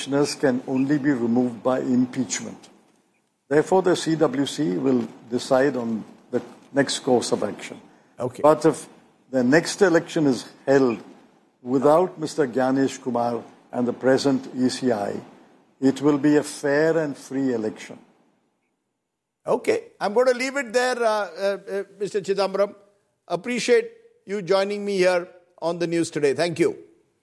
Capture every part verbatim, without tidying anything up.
commissioners can only be removed by impeachment. Therefore, the C W C will decide on the next course of action. Okay. But if the next election is held without Mister Gyanesh Kumar and the present E C I, it will be a fair and free election. Okay. I'm going to leave it there, uh, uh, Mister Chidambaram. Appreciate you joining me here on the news today. Thank you.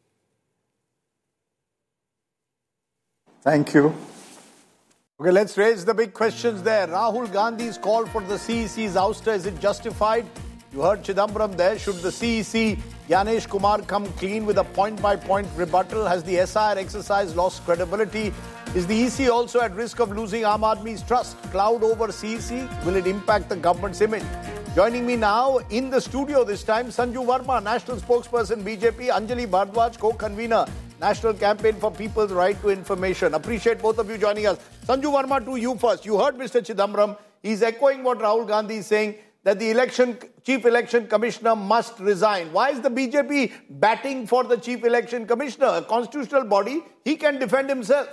Thank you. Okay, let's raise the big questions there. Rahul Gandhi's call for the C E C's ouster, is it justified? You heard Chidambaram there. Should the C E C, Gyanesh Kumar, come clean with a point-by-point rebuttal? Has the S I R exercise lost credibility? Is the E C also at risk of losing Aam Aadmi's trust? Cloud over C E C? Will it impact the government's image? Joining me now in the studio this time, Sanju Verma, National Spokesperson, B J P, Anjali Bhardwaj, Co-Convener, National Campaign for People's Right to Information. Appreciate both of you joining us. Sanju Verma, to you first. You heard Mister Chidambaram. He's echoing what Rahul Gandhi is saying, that the election Chief Election Commissioner must resign. Why is the B J P batting for the Chief Election Commissioner? A constitutional body, he can defend himself.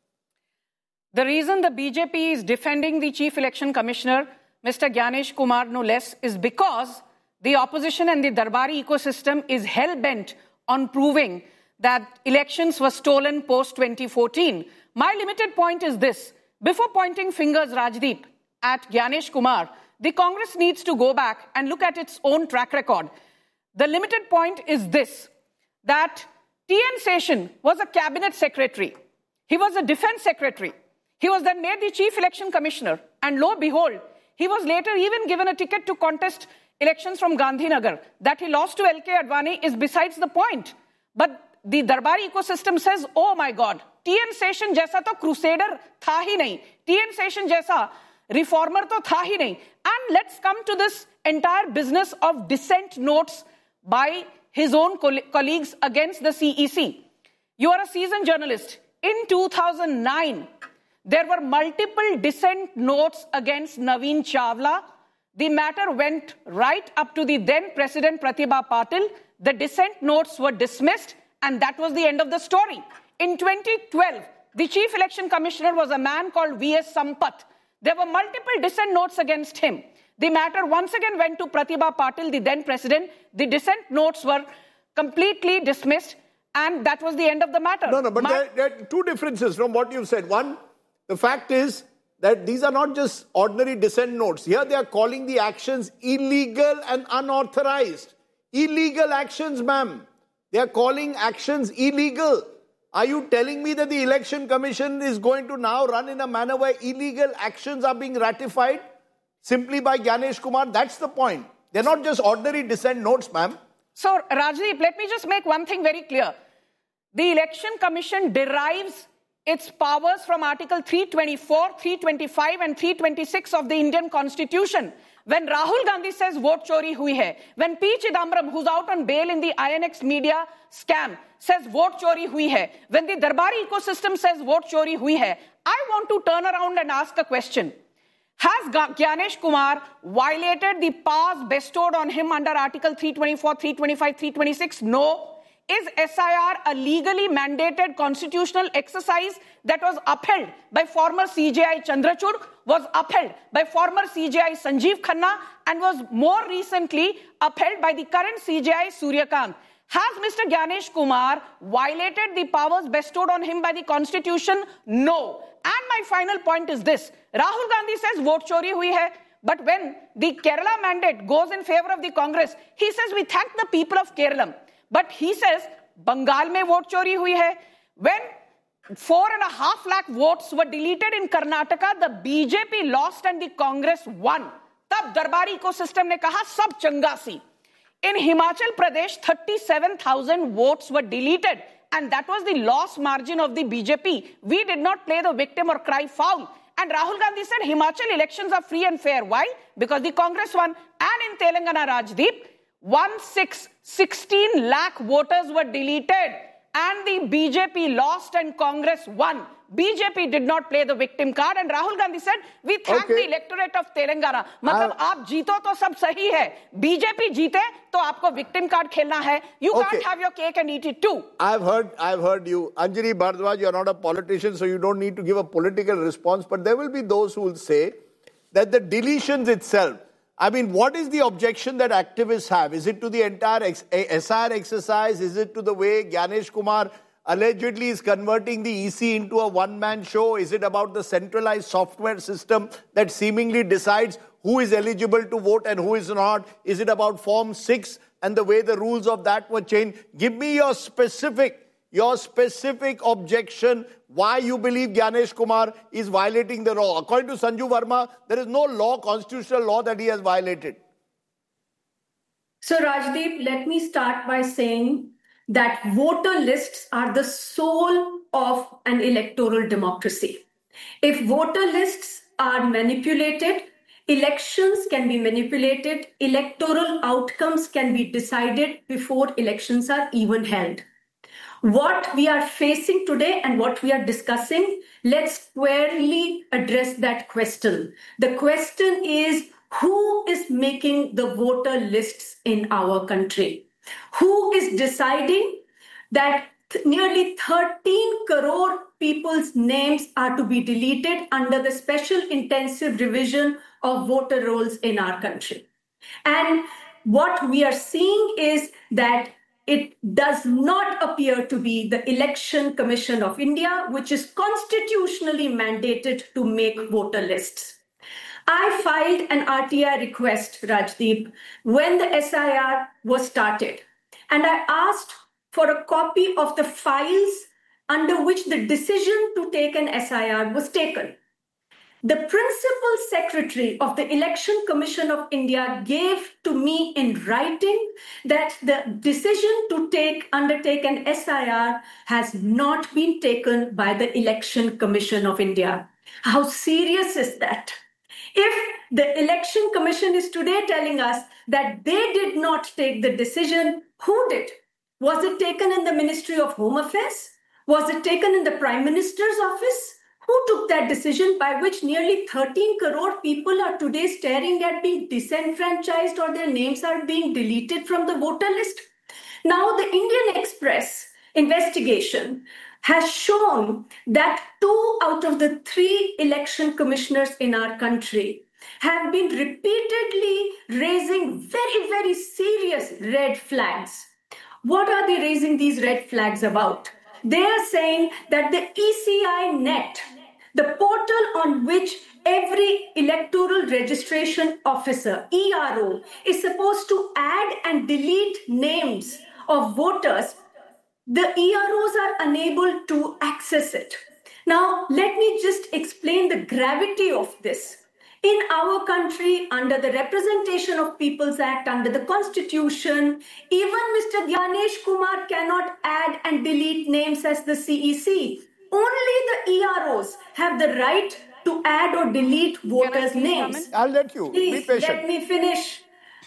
The reason the B J P is defending the Chief Election Commissioner, Mister Gyanesh Kumar, no less, is because the opposition and the Darbari ecosystem is hell-bent on proving that elections were stolen post twenty fourteen. My limited point is this. Before pointing fingers, Rajdeep, at Gyanesh Kumar, the Congress needs to go back and look at its own track record. The limited point is this, that T N Seshan was a cabinet secretary. He was a defense secretary. He was then made the Chief Election Commissioner. And lo and behold, he was later even given a ticket to contest elections from Gandhinagar. That he lost to L K Advani is besides the point. But the Darbari ecosystem says, oh my God, T N Seshan jaisa to crusader tha hi nahi. T N Seshan jaisa reformer to tha hi nahi. And let's come to this entire business of dissent notes by his own coll- colleagues against the C E C. You are a seasoned journalist. In two thousand nine, there were multiple dissent notes against Naveen Chawla. The matter went right up to the then President Pratibha Patil. The dissent notes were dismissed, and that was the end of the story. In twenty twelve, the Chief Election Commissioner was a man called V S Sampath. There were multiple dissent notes against him. The matter once again went to Pratibha Patil, the then president. The dissent notes were completely dismissed, and that was the end of the matter. No, no, but My- there, there are two differences from what you've said. One, the fact is that these are not just ordinary dissent notes. Here they are calling the actions illegal and unauthorized. Illegal actions, ma'am. They are calling actions illegal. Are you telling me that the Election Commission is going to now run in a manner where illegal actions are being ratified simply by Gyanesh Kumar? That's the point. They're not just ordinary dissent notes, ma'am. So, Rajdeep, let me just make one thing very clear. The Election Commission derives its powers from Article three twenty-four, three twenty-five and three twenty-six of the Indian Constitution. When Rahul Gandhi says vote chori hui hai, when P. Chidambaram, who's out on bail in the I N X media scam, says vote chori hui hai, when the Darbari ecosystem says vote chori hui hai, I want to turn around and ask a question. Has Gyanesh Kumar violated the powers bestowed on him under Article three twenty-four, three twenty-five, three twenty-six? No. Is S I R a legally mandated constitutional exercise that was upheld by former C J I Chandrachud, was upheld by former C J I Sanjeev Khanna, and was more recently upheld by the current C J I Suryakant? Has Mister Gyanesh Kumar violated the powers bestowed on him by the Constitution? No. And my final point is this. Rahul Gandhi says vote chori hui hai. But when the Kerala mandate goes in favor of the Congress, he says we thank the people of Kerala. But he says Bengal mein vote chori hui hai. When four and a half lakh votes were deleted in Karnataka, the B J P lost and the Congress won. Tab Darbari ecosystem ne kaha sab changa si. In Himachal Pradesh, thirty-seven thousand votes were deleted, and that was the loss margin of the B J P. We did not play the victim or cry foul. And Rahul Gandhi said Himachal elections are free and fair. Why? Because the Congress won. And in Telangana, Rajdeep, one six, sixteen lakh voters were deleted. and the B J P lost and Congress won. B J P did not play the victim card, and Rahul Gandhi said, we thank okay. the electorate of Telangana. मतलब आप जीतो तो सब सही है, B J P जीते तो आपको victim card खेलना है. You okay. can't have your cake and eat it too. I've heard, I've heard you. Anjali Bharadwaj, you're not a politician, so you don't need to give a political response, but there will be those who will say that the deletions itself, I mean, what is the objection that activists have? Is it to the entire S I R exercise? Is it to the way Gyanesh Kumar allegedly is converting the E C into a one-man show? Is it about the centralized software system that seemingly decides who is eligible to vote and who is not? Is it about Form six and the way the rules of that were changed? Give me your specific, your specific objection why you believe Gyanesh Kumar is violating the law. According to Sanju Verma, there is no law, constitutional law, that he has violated. So Rajdeep, let me start by saying that voter lists are the soul of an electoral democracy. If voter lists are manipulated, elections can be manipulated, electoral outcomes can be decided before elections are even held. What we are facing today and what we are discussing, let's squarely address that question. The question is, who is making the voter lists in our country? Who is deciding that nearly thirteen crore people's names are to be deleted under the special intensive revision of voter rolls in our country? And what we are seeing is that it does not appear to be the Election Commission of India, which is constitutionally mandated to make voter lists. I filed an R T I request, Rajdeep, when the S I R was started. And I asked for a copy of the files under which the decision to take an S I R was taken. The principal secretary of the Election Commission of India gave to me in writing that the decision to take undertake an S I R has not been taken by the Election Commission of India. How serious is that? If the Election Commission is today telling us that they did not take the decision, who did? Was it taken in the Ministry of Home Affairs? Was it taken in the Prime Minister's office? Who took that decision by which nearly thirteen crore people are today staring at being disenfranchised or their names are being deleted from the voter list? Now, the Indian Express investigation has shown that two out of the three election commissioners in our country have been repeatedly raising very, very serious red flags. What are they raising these red flags about? They are saying that the E C I Net, the portal on which every electoral registration officer, E R O, is supposed to add and delete names of voters, the E R Os are unable to access it. Now, let me just explain the gravity of this. In our country, under the Representation of People's Act, under the Constitution, even Mister Gyanesh Kumar cannot add and delete names as the C E C. Only the E R Os have the right to add or delete voters' names. Comment? I'll let you. Please, be patient. Let me finish.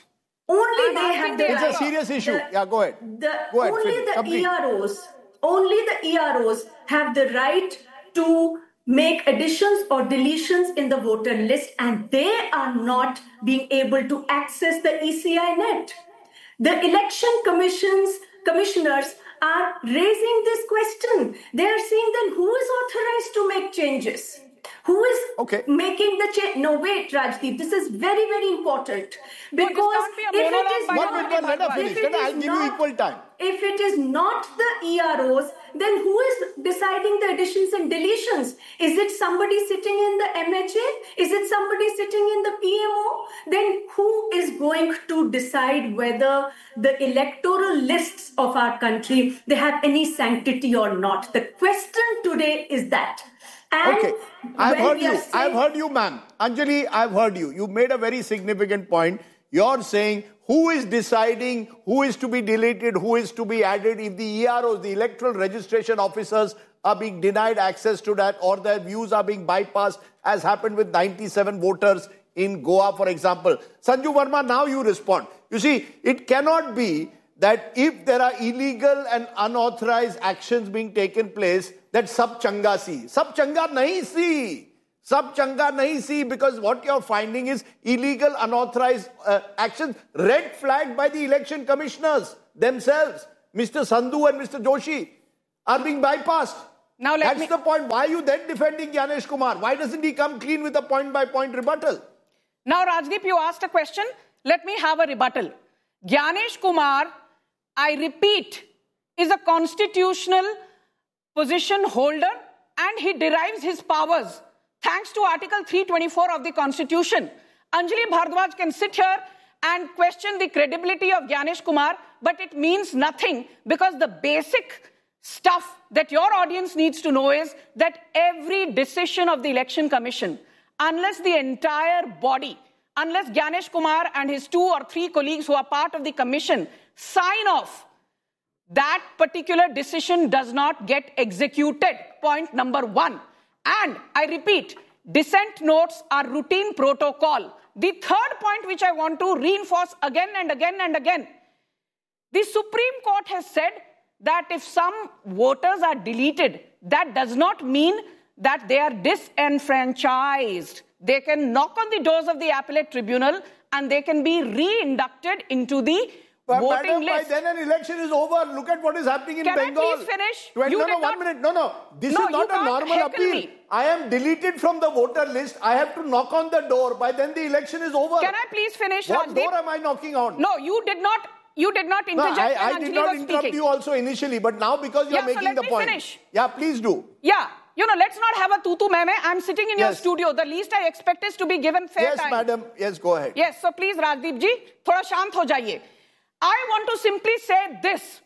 Only I'm they have the It's right. a serious issue. The, yeah, go ahead. The, go ahead, only Finn. the Complete. E R Os, only the E R Os have the right to make additions or deletions in the voter list, and they are not being able to access the E C I Net. The election commissions, commissioners are raising this question. They are saying, then who is authorized to make changes? Who is okay. making the change? No, wait, Rajdeep, this is very, very important. Because no, if it is not, minute, let her finish. Let her, I'll give not, you equal time. If it is not the E R Os, then who is deciding the additions and deletions? Is it somebody sitting in the M H A? Is it somebody sitting in the P M O? Then who is going to decide whether the electoral lists of our country, they have any sanctity or not? The question today is that. And okay, I've heard you. Saying, I've heard you, ma'am. Anjali, I've heard you. You made a very significant point. You're saying who is deciding who is to be deleted, who is to be added if the E R Os, the electoral registration officers, are being denied access to that or their views are being bypassed, as happened with ninety-seven voters in Goa, for example. Sanju Verma, now you respond. You see, it cannot be that if there are illegal and unauthorized actions being taken place, that sab changa si. Sab changa nahi si. Sab changa nahi si, because what you're finding is illegal, unauthorized uh, actions red flagged by the election commissioners themselves. Mister Sandhu and Mister Joshi are being bypassed. Now let That's me... the point. Why are you then defending Gyanesh Kumar? Why doesn't he come clean with a point-by-point rebuttal? Now, Rajdeep, you asked a question. Let me have a rebuttal. Gyanesh Kumar, I repeat, is a constitutional position holder and he derives his powers thanks to Article three twenty-four of the Constitution. Anjali Bhardwaj can sit here and question the credibility of Gyanesh Kumar, but it means nothing, because the basic stuff that your audience needs to know is that every decision of the Election Commission, unless the entire body, unless Gyanesh Kumar and his two or three colleagues who are part of the commission sign off, that particular decision does not get executed. Point number one. And I repeat, dissent notes are routine protocol. The third point which I want to reinforce again and again and again, the Supreme Court has said that if some voters are deleted, that does not mean that they are disenfranchised. They can knock on the doors of the appellate tribunal and they can be re-inducted into the but voting madam, list. By then an election is over. Look at what is happening in Can Bengal. I please finish? Twenty, You no, did no, one not... minute. No, no. This no, is not a normal appeal. Me. I am deleted from the voter list. I have to knock on the door. By then the election is over. Can I please finish, What Rajdeep? door am I knocking on? No, you did not... You did not interject no, I, when I Anjali did not was interrupt speaking. you also initially, but now because you yeah, are making so let the me point. Finish. Yeah, please do. Yeah, you know, let's not have a tutu meme. I'm sitting in yes. your studio. The least I expect is to be given fair yes, time. Yes, madam. Yes, go ahead. Yes, so please, Rajdeep ji, thoda shant ho jaiye. I want to simply say this.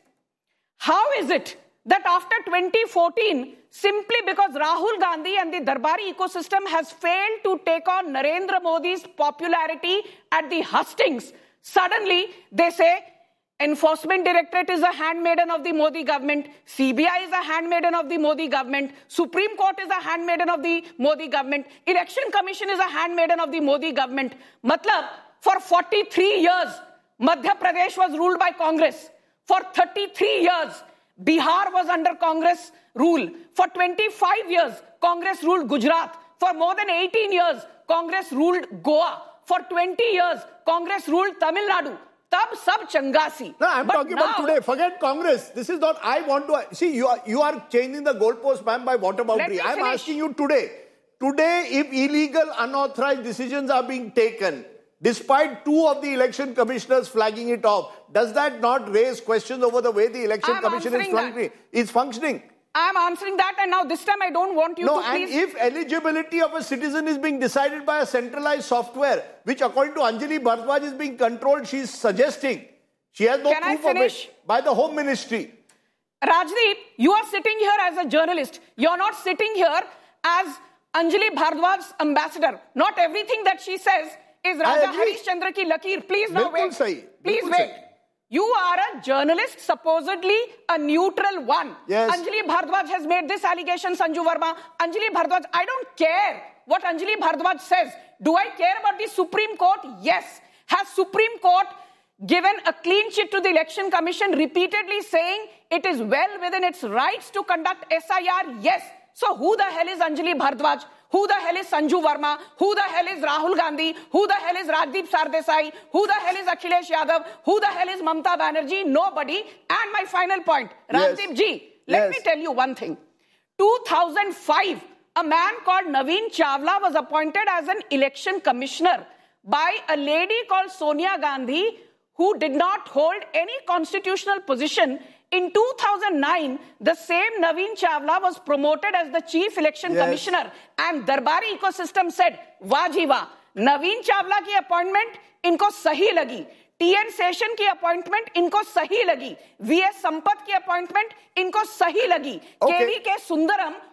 How is it that after twenty fourteen, simply because Rahul Gandhi and the Darbari ecosystem has failed to take on Narendra Modi's popularity at the hustings, suddenly they say, Enforcement Directorate is a handmaiden of the Modi government, C B I is a handmaiden of the Modi government, Supreme Court is a handmaiden of the Modi government, Election Commission is a handmaiden of the Modi government. Matlab, for forty-three years, Madhya Pradesh was ruled by Congress. For thirty-three years, Bihar was under Congress rule. For twenty-five years, Congress ruled Gujarat. For more than eighteen years, Congress ruled Goa. For twenty years, Congress ruled Tamil Nadu. Tab sab changasi. No, I'm but talking now, about today. Forget Congress. This is not, I want to, see, you are, you are changing the goalpost, ma'am, by water boundary. I'm finish. asking you today. Today, if illegal, unauthorized decisions are being taken, despite two of the election commissioners flagging it off, does that not raise questions over the way the election I'm commission is functioning? is functioning? I'm answering that, and now this time I don't want you no, to and please... if eligibility of a citizen is being decided by a centralized software, which according to Anjali Bhardwaj is being controlled, she's suggesting, she has no Can I proof of finish? it, by the Home Ministry. Rajdeep, you are sitting here as a journalist. You're not sitting here as Anjali Bhardwaj's ambassador. Not everything that she says is Raja Harish Chandra ki lakir. Please now wait. Sahi. Please Bilkul wait. sahi. You are a journalist, supposedly a neutral one. Yes. Anjali Bhardwaj has made this allegation, Sanju Verma. Anjali Bhardwaj, I don't care what Anjali Bhardwaj says. Do I care about the Supreme Court? Yes. Has Supreme Court given a clean chit to the Election Commission, repeatedly saying it is well within its rights to conduct S I R? Yes. So who the hell is Anjali Bhardwaj? Who the hell is Sanju Verma? Who the hell is Rahul Gandhi? Who the hell is Rajdeep Sardesai? Who the hell is Akhilesh Yadav? Who the hell is Mamta Banerjee? Nobody. And my final point, Rajdeep yes. ji, let yes. me tell you one thing. two thousand five, a man called Naveen Chawla was appointed as an election commissioner by a lady called Sonia Gandhi, who did not hold any constitutional position. In two thousand nine, the same Naveen Chawla was promoted as the chief election yes. commissioner, and Darbari ecosystem said, "Wah ji wah, Naveen Chawla ki appointment inko sahi lagi. T N Session की appointment इनको सही लगी, V S Sampat की appointment इनको सही लगी, okay. केवी के Sundaram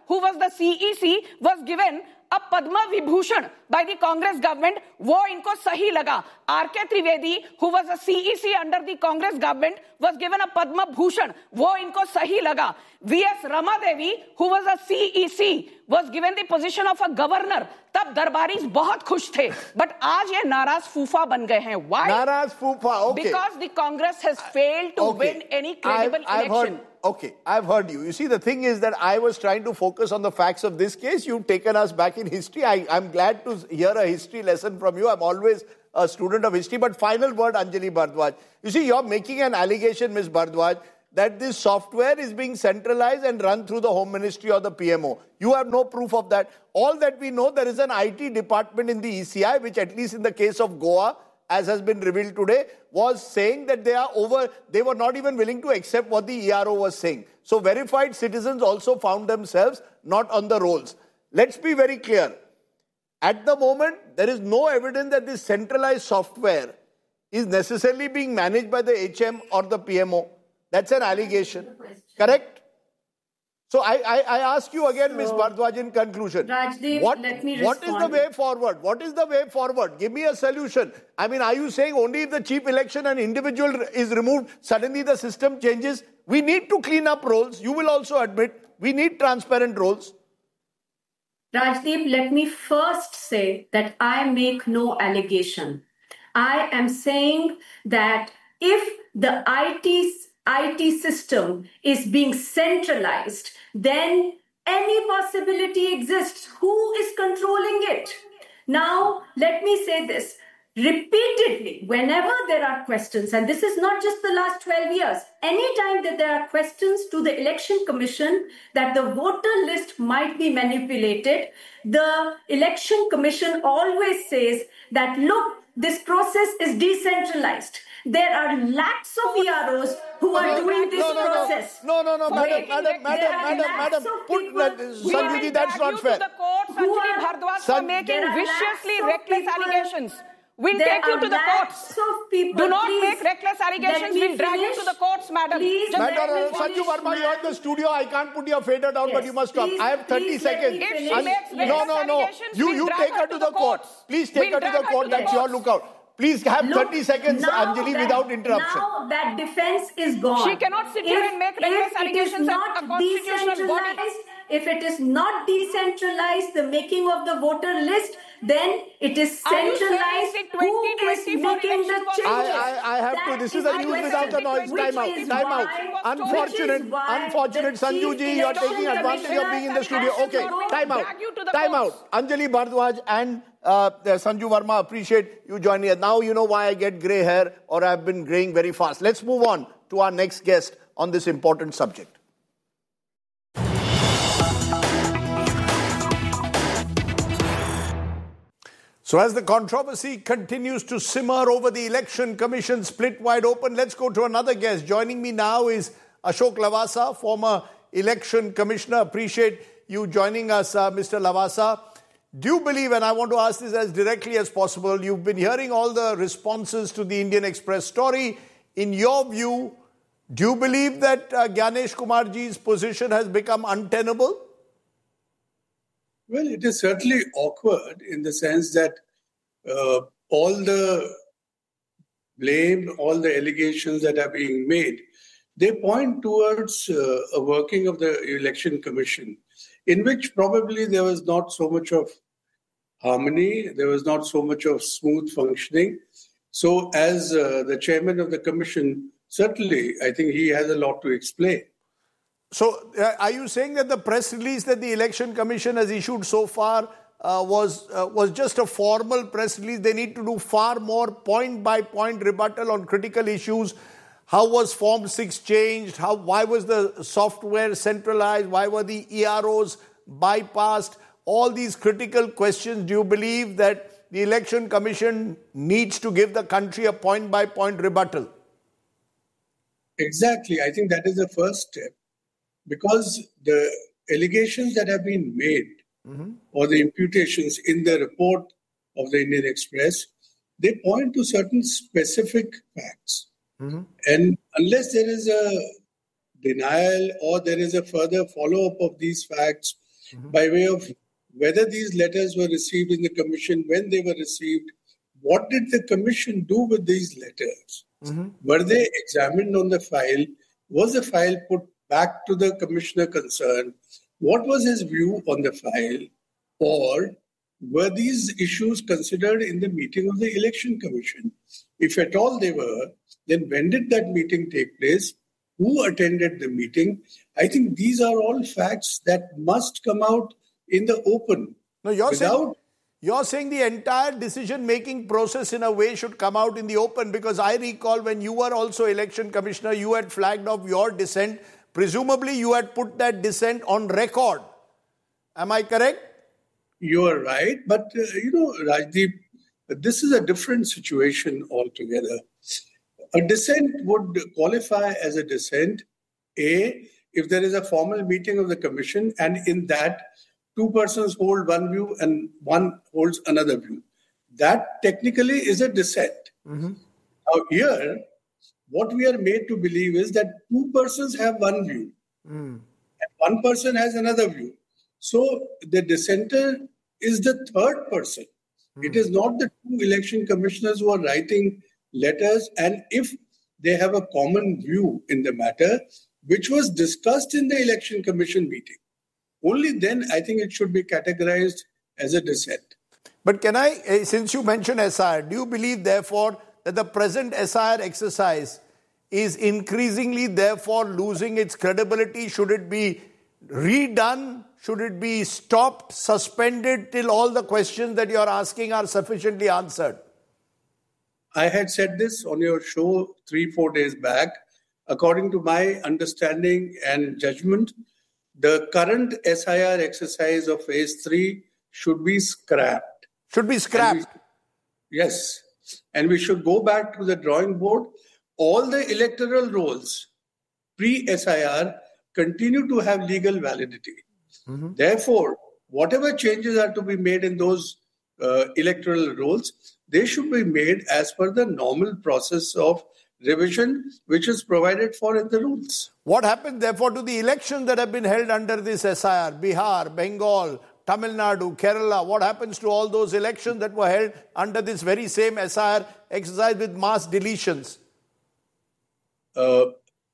who was the C E C, was given a Padma Vibhushan by the Congress government, wo inko sahi laga. R K Trivedi, who was a C E C under the Congress government, was given a Padma Bhushan, wo inko sahi laga. V S Ramadevi, who was a C E C, was given the position of a governor. तब दरबारीज बहुत खुश थे, but आज ये नाराज फूफा बन गए हैं. Why? नाराज फूफा, okay. Because the Congress has failed to okay. win any credible I've, I've election. Heard, okay, I've heard you. You see, the thing is that I was trying to focus on the facts of this case. You've taken us back in history. I, I'm glad to hear a history lesson from you. I'm always a student of history. But final word, Anjali Bharadwaj. You see, you're making an allegation, Miz Bharadwaj, that this software is being centralized and run through the Home Ministry or the P M O. You have no proof of that. All that we know, there is an I T department in the E C I, which at least in the case of Goa, as has been revealed today, was saying that they are over, they were not even willing to accept what the E R O was saying. So verified citizens also found themselves not on the rolls. Let's be very clear. At the moment, there is no evidence that this centralized software is necessarily being managed by the H M or the P M O. That's an allegation. Correct? So I, I, I ask you again, so, Miz Bharadwaj, in conclusion. Rajdeep, what, let me what respond. is the way forward? What is the way forward? Give me a solution. I mean, are you saying only if the chief election and individual is removed, suddenly the system changes? We need to clean up roles. You will also admit we need transparent roles. Rajdeep, let me first say that I make no allegation. I am saying that if the I T I T system is being centralized, then any possibility exists. Who is controlling it? Now, let me say this. Repeatedly, whenever there are questions, and this is not just the last twelve years, anytime that there are questions to the Election Commission that the voter list might be manipulated, the Election Commission always says that, look, this process is decentralized. There are lakhs of E R Os who are no, doing this no, no, process. No, no, no, For madam, making madam, madam, there madam, are madam, lakhs of put people that, who Sanjuji, are- that's not fair. To the court, Who Anjali are- Bharadwaj, for San- making There are viciously lakhs of reckless people- allegations. We'll There take you are to the courts. lakhs of people. Do not Please, make reckless let allegations. me We'll drag you finish. to the courts, madam. Please, Just let Madam, me uh, Sanju finish, Verma, you're in the studio. I can't put your fader down, Yes, but you must stop. please, I have thirty please let seconds. me If she finish. makes no, reckless no, no. allegations, You, we'll you drag take her her to the court. courts. Please take We'll her to drag the her court. to the That's your courts. lookout. Please have Look, thirty seconds, now Anjali, that- without interruption. Now that defense is gone. She cannot sit here and make reckless if it is allegations at not a constitutional body. decentralized, if it is not decentralized, the making of the voter list, then it is Are you saying centralized. the Who is twenty twenty-four making the election was- changes? I, I, I have That to. This is is the the news question. without the noise. Which Time out. is Time out. why- Unfortunate. which is why Unfortunate. the Sanju ji, chief you are taking election advantage of being in the commissioner studio. Okay. has to Time out. drag you to the Time courts. out. Anjali Bharadwaj and uh, Sanju Verma, appreciate you joining us. Now you know why I get grey hair or I've been graying very fast. Let's move on to our next guest on this important subject. So as the controversy continues to simmer over the Election Commission split wide open, let's go to another guest. Joining me now is Ashok Lavasa, former Election Commissioner. Appreciate you joining us, uh, Mister Lavasa. Do you believe, and I want to ask this as directly as possible, you've been hearing all the responses to the Indian Express story. In your view, do you believe that uh, Gyanesh Kumarji's position has become untenable? Well, it is certainly awkward in the sense that uh, all the blame, all the allegations that are being made, they point towards uh, a working of the Election Commission, in which probably there was not so much of harmony, there was not so much of smooth functioning. So as uh, the chairman of the commission, certainly I think he has a lot to explain. So, uh, are you saying that the press release that the Election Commission has issued so far uh, was uh, was just a formal press release? They need to do far more point-by-point rebuttal on critical issues. How was Form six changed? How? Why was the software centralized? Why were the E R Os bypassed? All these critical questions, do you believe that the Election Commission needs to give the country a point-by-point rebuttal? Exactly. I think that is the first step. Because the allegations that have been made mm-hmm. or the imputations in the report of the Indian Express, they point to certain specific facts. Mm-hmm. And unless there is a denial or there is a further follow-up of these facts mm-hmm. by way of whether these letters were received in the commission, when they were received, what did the commission do with these letters? Mm-hmm. Were they examined on the file? Was the file put back to the commissioner concerned? What was his view on the file? Or were these issues considered in the meeting of the election commission? If at all they were, then when did that meeting take place? Who attended the meeting? I think these are all facts that must come out in the open. No, you're without saying, you're saying the entire decision-making process in a way should come out in the open, because I recall when you were also election commissioner, you had flagged off your dissent. Presumably you had put that dissent on record. Am I correct? You are right. But, uh, you know, Rajdeep, this is a different situation altogether. A dissent would qualify as a dissent, A, if there is a formal meeting of the commission and in that two persons hold one view and one holds another view. That technically is a dissent. Mm-hmm. Now here, what we are made to believe is that two persons have one view mm. and one person has another view. So the dissenter is the third person. Mm. It is not the two election commissioners who are writing letters, and if they have a common view in the matter, which was discussed in the election commission meeting, only then I think it should be categorized as a dissent. But can I, since you mentioned S I R, do you believe therefore that the present S I R exercise is increasingly therefore losing its credibility? Should it be redone? Should it be stopped, suspended till all the questions that you are asking are sufficiently answered? I had said this on your show three, four days back. According to my understanding and judgment, the current S I R exercise of phase three should be scrapped. Should be scrapped? We, yes. And we should go back to the drawing board. All the electoral rolls pre-S I R continue to have legal validity. Mm-hmm. Therefore, whatever changes are to be made in those uh, electoral rolls, they should be made as per the normal process of revision which is provided for in the rules. What happens therefore to the elections that have been held under this S I R? Bihar, Bengal, Tamil Nadu, Kerala. What happens to all those elections that were held under this very same S I R exercise with mass deletions? Uh,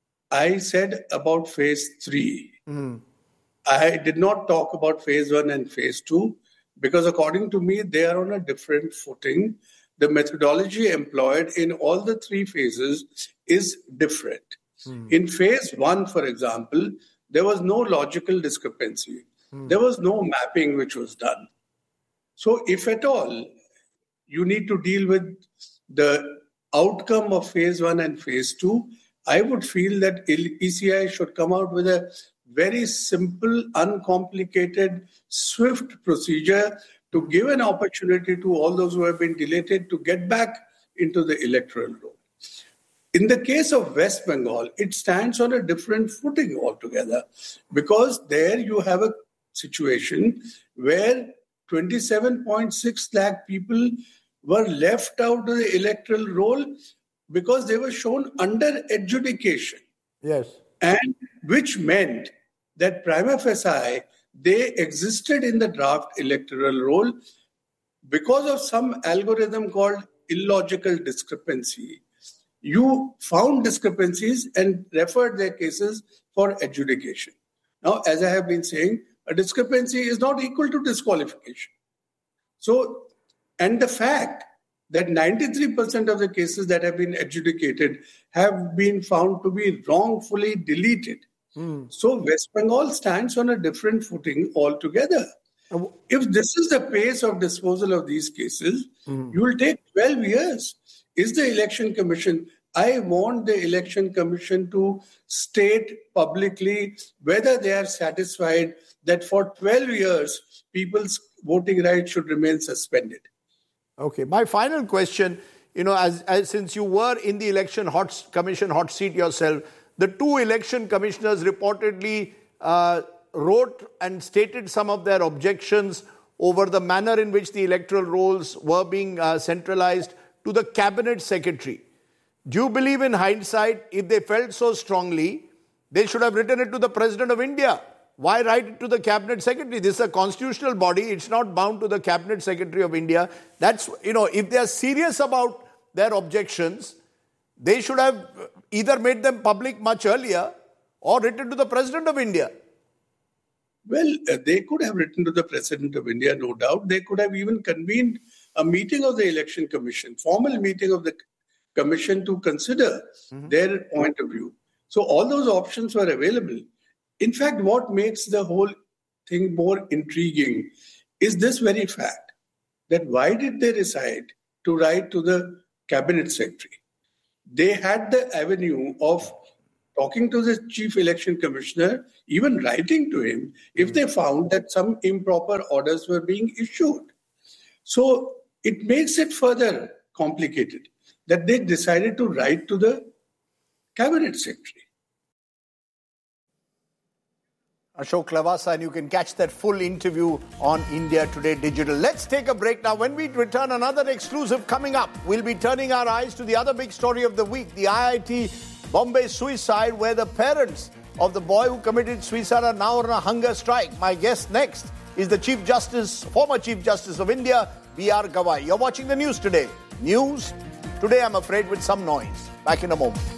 I said about phase three. Mm. I did not talk about phase one and phase two because according to me, they are on a different footing. The methodology employed in all the three phases is different. Mm. In phase one, for example, there was no logical discrepancy. Mm. There was no mapping which was done. So if at all, you need to deal with the outcome of phase one and phase two, I would feel that E C I should come out with a very simple, uncomplicated, swift procedure to give an opportunity to all those who have been deleted to get back into the electoral roll. In the case of West Bengal, it stands on a different footing altogether because there you have a situation where twenty-seven point six lakh people were left out of the electoral roll because they were shown under adjudication. Yes. And which meant that prima facie, they existed in the draft electoral roll because of some algorithm called illogical discrepancy. You found discrepancies and referred their cases for adjudication. Now, as I have been saying, a discrepancy is not equal to disqualification. So, and the fact that ninety-three percent of the cases that have been adjudicated have been found to be wrongfully deleted. Mm. So West Bengal stands on a different footing altogether. Uh, if this is the pace of disposal of these cases, mm. you will take twelve years. Is the election commission, I want the election commission to state publicly whether they are satisfied that for twelve years, people's voting rights should remain suspended. Okay, my final question, you know, as, as since you were in the election hot commission hot seat yourself, the two election commissioners reportedly uh, wrote and stated some of their objections over the manner in which the electoral rolls were being uh, centralized to the cabinet secretary. Do you believe in hindsight, if they felt so strongly, they should have written it to the President of India why write it to the Cabinet Secretary? This is a constitutional body. It's not bound to the Cabinet Secretary of India. That's, you know, if they are serious about their objections, they should have either made them public much earlier or written to the President of India. Well, uh, they could have written to the President of India, no doubt. They could have even convened a meeting of the Election Commission, formal meeting of the Commission to consider mm-hmm. their point of view. So all those options were available. In fact, what makes the whole thing more intriguing is this very fact, that why did they decide to write to the Cabinet Secretary? They had the avenue of talking to the Chief Election Commissioner, even writing to him, if they found that some improper orders were being issued. So it makes it further complicated that they decided to write to the Cabinet Secretary. Ashok Lavasa, and you can catch that full interview on India Today Digital. Let's take a break now. When we return, another exclusive coming up. We'll be turning our eyes to the other big story of the week, the I I T Bombay suicide, where the parents of the boy who committed suicide are now on a hunger strike. My guest next is the Chief Justice, former Chief Justice of India, B R Gawai. You're watching the news today. News today, I'm afraid, with some noise. Back in a moment.